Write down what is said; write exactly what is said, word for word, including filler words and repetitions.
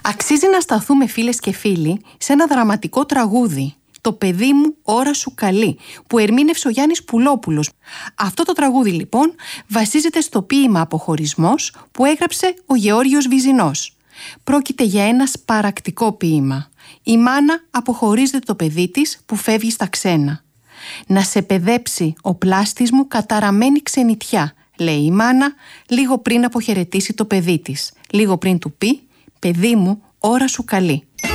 Αξίζει να σταθούμε, φίλες και φίλοι, σε ένα δραματικό τραγούδι, «Το παιδί μου, ώρα σου καλή», που ερμήνευσε ο Γιάννης Πουλόπουλος. Αυτό το τραγούδι λοιπόν βασίζεται στο ποίημα «Αποχωρισμός» που έγραψε ο Γεώργιος Βυζινός. Πρόκειται για ένα σπαρακτικό ποίημα. Η μάνα αποχωρίζεται το παιδί της που φεύγει στα ξένα. «Να σε παιδέψει ο πλάστης μου καταραμένη ξενιτιά», λέει η μάνα λίγο πριν αποχαιρετήσει το παιδί της, λίγο πριν του πει «παιδί μου, ώρα σου καλή».